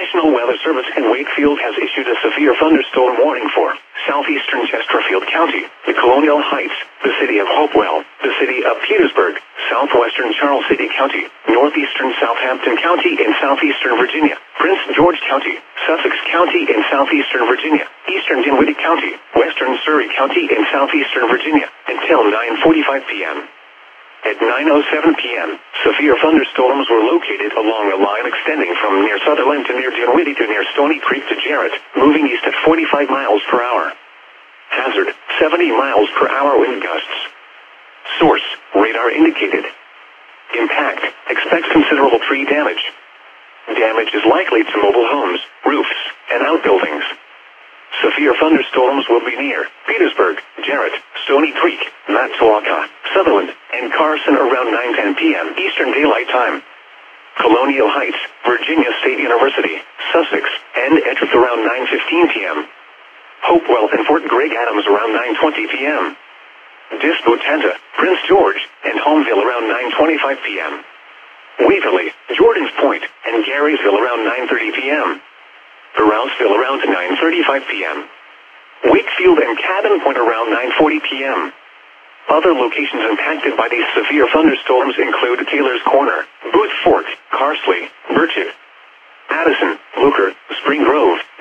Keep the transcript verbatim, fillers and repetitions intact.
National Weather Service in Wakefield has issued a severe thunderstorm warning for southeastern Chesterfield County, the Colonial Heights, the city of Hopewell, the city of Petersburg, southwestern Charles City County, northeastern Southampton County in southeastern Virginia, Prince George County, Sussex County in southeastern Virginia, eastern Dinwiddie County, western Surrey County in southeastern Virginia, until nine forty-five p.m. At nine oh seven p.m., severe thunderstorms were located along a line extending from near Sutherland to near Dinwiddie to near Stony Creek to Jarrett, moving east at forty-five miles per hour. Hazard, seventy miles per hour wind gusts. Source, radar indicated. Impact, expects considerable tree damage. Damage is likely to mobile homes, roofs, and outbuildings. Severe thunderstorms will be near Petersburg, Jarrett, Stony Creek, Matsuoka, Sutherland, and Carson around nine ten p.m. Eastern Daylight Time. Colonial Heights, Virginia State University, Sussex, and Edgeworth around nine fifteen p.m. Hopewell and Fort Gregg Adams around nine twenty p.m. Disputanta, Prince George, and Holmville around nine twenty-five p.m. Waverly, Jordan's Point, and Garysville around nine thirty p.m. Rouseville around nine thirty-five p.m. Wakefield and Cabin Point around nine forty p.m. Other locations impacted by these severe thunderstorms include Taylor's Corner, Booth Fork, Carsley, Birchett, Addison, Looker, Spring Grove,